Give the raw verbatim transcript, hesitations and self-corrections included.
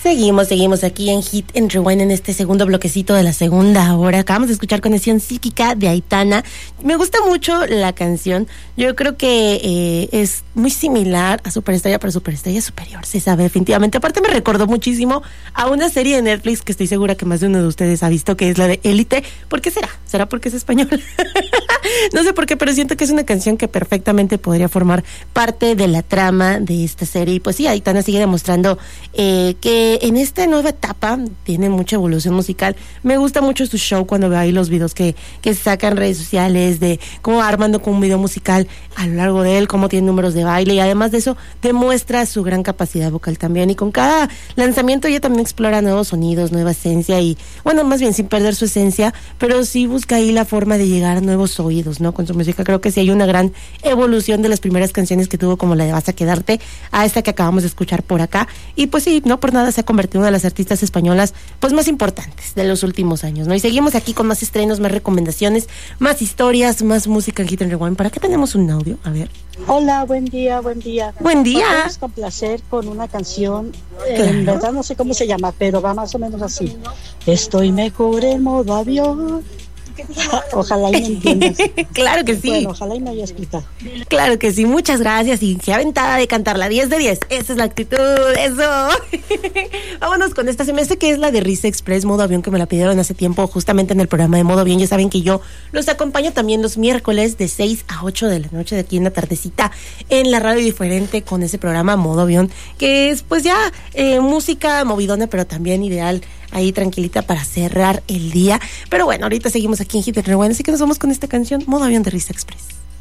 Seguimos, seguimos aquí en Hit and Rewind en este segundo bloquecito de la segunda hora. Acabamos de escuchar Conexión Psíquica de Aitana. Me gusta mucho la canción. Yo creo que eh, es muy similar a Superestrella, pero Superestrella superior, se sabe definitivamente. Aparte me recordó muchísimo a una serie de Netflix que estoy segura que más de uno de ustedes ha visto, que es la de Élite. ¿Por qué será? ¿Será porque es español? No sé por qué, pero siento que es una canción que perfectamente podría formar parte de la trama de esta serie. Y pues sí, Aitana sigue demostrando eh, que en esta nueva etapa tiene mucha evolución musical. Me gusta mucho su show cuando veo ahí los videos que, que sacan en redes sociales de cómo va armando con un video musical a lo largo de él, cómo tiene números de baile, y además de eso demuestra su gran capacidad vocal también. Y con cada lanzamiento ella también explora nuevos sonidos, nueva esencia, y bueno, más bien sin perder su esencia, pero sí busca ahí la forma de llegar a nuevos oídos, ¿no? Con su música creo que sí hay una gran evolución de las primeras canciones que tuvo, como la de Vas a Quedarte, a esta que acabamos de escuchar por acá. Y pues sí, no por nada se ha convertido en una de las artistas españolas pues más importantes de los últimos años, ¿no? Y seguimos aquí con más estrenos, más recomendaciones, más historias, más música en Hit and Rewind. ¿Para qué tenemos un audio? A ver. Hola, buen día, buen día. Buen día. Vamos con placer con una canción, claro. En verdad no sé cómo se llama, pero va más o menos así. Estoy mejor en modo avión. Ojalá y me entiendas. Claro que sí. Bueno, ojalá y me haya explicado. Claro que sí, muchas gracias. Y qué aventada de cantarla, diez de diez. Esa es la actitud, eso. Vámonos con esta. Se me hace que es la de Risa Express, Modo Avión, que me la pidieron hace tiempo justamente en el programa de Modo Avión. Ya saben que yo los acompaño también los miércoles de seis a ocho de la noche, de aquí en la tardecita, en la radio diferente, con ese programa Modo Avión, que es pues ya eh, música movidona, pero también ideal ahí tranquilita para cerrar el día. Pero bueno, ahorita seguimos aquí en Hit and Rewind, así que nos vamos con esta canción, Modo Avión de Risa Express.